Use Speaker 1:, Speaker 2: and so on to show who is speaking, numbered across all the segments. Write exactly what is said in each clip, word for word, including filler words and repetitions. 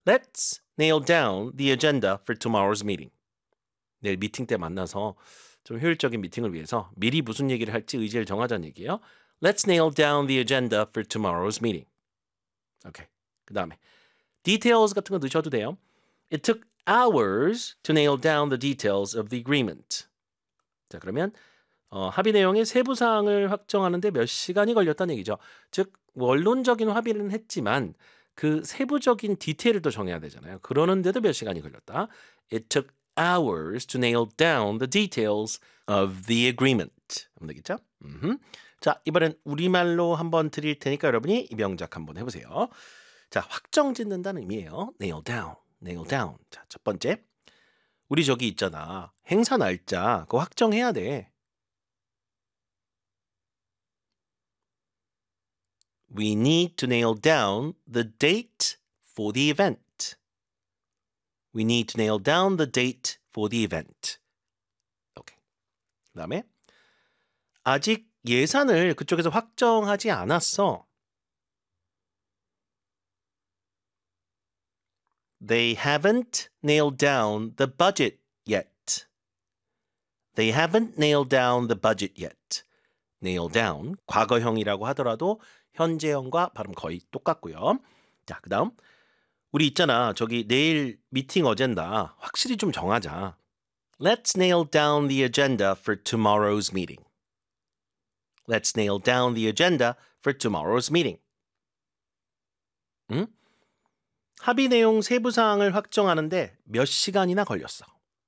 Speaker 1: Let's nail down the agenda for tomorrow's meeting. 내일 미팅 때 만나서 좀 효율적인 미팅을 위해서 미리 무슨 얘기를 할지 의지를 정하자는 얘기예요. Let's nail down the agenda for tomorrow's meeting. 오케이. 그 다음에 details 같은 거 넣으셔도 돼요. It took hours to nail down the details of the agreement. 자, 그러면 어, 합의 내용의 세부 사항을 확정하는데 몇 시간이 걸렸다는 얘기죠. 즉 원론적인 합의는 했지만 그 세부적인 디테일을 또 정해야 되잖아요. 그러는데도 몇 시간이 걸렸다. It took hours to nail down the details of the agreement. 하면 되겠죠? 음흠. 자, 이번엔 우리말로 한번 드릴 테니까 여러분이 이 명작 한번 해보세요. 자, 확정 짓는다는 의미예요. nail down, nail down. 자, 첫 번째. 우리 저기 있잖아. 행사 날짜 그거 확정해야 돼. We need to nail down the date for the event. We need to nail down the date for the event. 오케이. 그 다음에 아직 예산을 그쪽에서 확정하지 않았어. They haven't nailed down the budget yet. They haven't nailed down the budget yet. nail down, 과거형이라고 하더라도 현재형과 발음 거의 똑같고요. 자, 그 다음 우리 있잖아. 저기 내일 미팅 어젠다 확실히 좀 정하자. Let's nail down the agenda for tomorrow's meeting. Let's nail down the agenda for tomorrow's meeting. 응? 합의 내용 세부 사항을 확정하는데 몇 시간이나 걸렸어.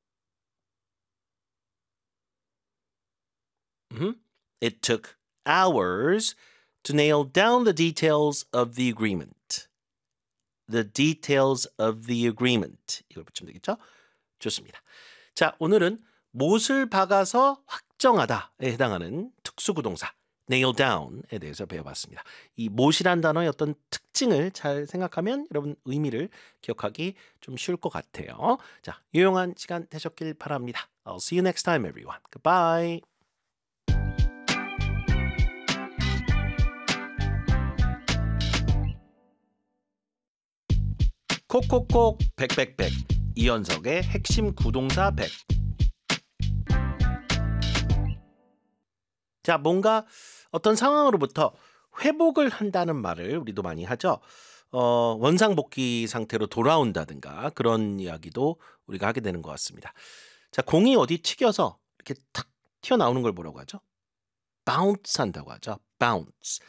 Speaker 1: 응? It took hours to nail down the details of the agreement. The details of the agreement. 이걸 붙이면 되겠죠? 좋습니다. 자, 오늘은 못을 박아서 확정하다에 해당하는 특수구동사 nail down에 대해서 배워봤습니다. 이 못이란 단어의 어떤 특징을 잘 생각하면 여러분 의미를 기억하기 좀 쉬울 것 같아요. 자, 유용한 시간 되셨길 바랍니다. I'll see you next time, everyone. Goodbye. 콕콕콕 백백백 이연석의 핵심 구동사 백. 자, 뭔가 어떤 상황으로부터 회복을 한다는 말을 우리도 많이 하죠. 어, 원상복귀 상태로 돌아온다든가 그런 이야기도 우리가 하게 되는 것 같습니다. 자, 공이 어디 튀겨서 이렇게 탁 튀어나오는 걸 뭐라고 하죠? bounce 한다고 하죠. bounce.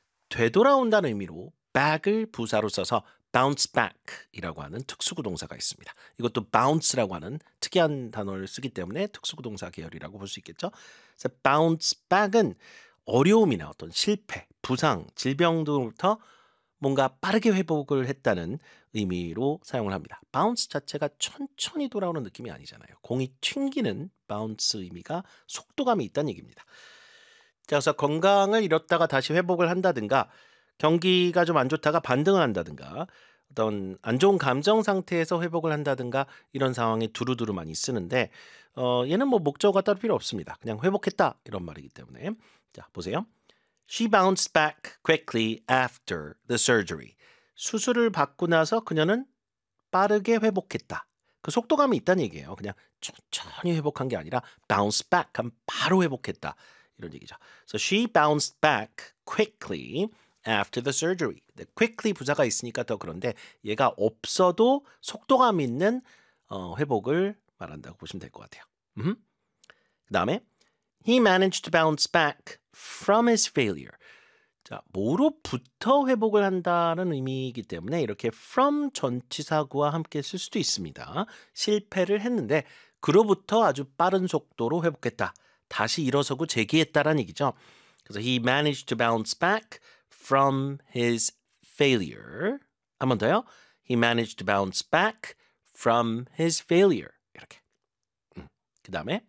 Speaker 1: 되돌아온다는 의미로 back을 부사로 써서 bounce back이라고 하는 특수구동사가 있습니다. 이것도 bounce라고 하는 특이한 단어를 쓰기 때문에 특수구동사 계열이라고 볼 수 있겠죠. 그래서 bounce back은 어려움이나 어떤 실패, 부상, 질병 등으로부터 뭔가 빠르게 회복을 했다는 의미로 사용을 합니다. bounce 자체가 천천히 돌아오는 느낌이 아니잖아요. 공이 튕기는 bounce 의미가 속도감이 있다는 얘기입니다. 자, 그래서 건강을 잃었다가 다시 회복을 한다든가 경기가 좀 안 좋다가 반등을 한다든가 어떤 안 좋은 감정 상태에서 회복을 한다든가 이런 상황에 두루두루 많이 쓰는데 어, 얘는 뭐 목적어가 따로 필요 없습니다. 그냥 회복했다 이런 말이기 때문에 자, 보세요. She bounced back quickly after the surgery. 수술을 받고 나서 그녀는 빠르게 회복했다. 그 속도감이 있다는 얘기예요. 그냥 천천히 회복한 게 아니라 bounce back 하면 바로 회복했다. 이런 얘기죠. So she bounced back quickly after the surgery. quickly 부사가 있으니까 더 그런데 얘가 없어도 속도감 있는 어, 회복을 말한다고 보시면 될 것 같아요. 음. 그 다음에 He managed to bounce back from his failure. 자, 뭐로부터 회복을 한다는 의미이기 때문에 이렇게 from 전치사구와 함께 쓸 수도 있습니다. 실패를 했는데 그로부터 아주 빠른 속도로 회복했다. 다시 일어서고 재기했다라는 얘기죠. 그래서 he managed to bounce back from his failure. 한 번 더요. He managed to bounce back from his failure. 이렇게. 음. 그 다음에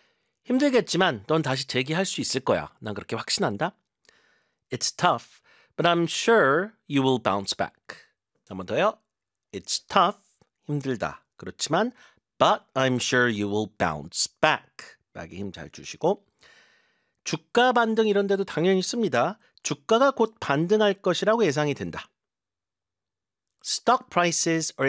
Speaker 1: 힘들겠지만 넌 다시 재기할 수 있을 거야. 난 그렇게 확신한다. It's tough, but I'm sure you will bounce back. 한 번 더요. It's tough, 힘들다. 그렇지만 but I'm sure you will bounce back. back에 힘 잘 주시고 주가 반등 이런 데도 당연히 씁니다. 주가가 곧 반등할 것이라고 예상이 된다. Stock prices are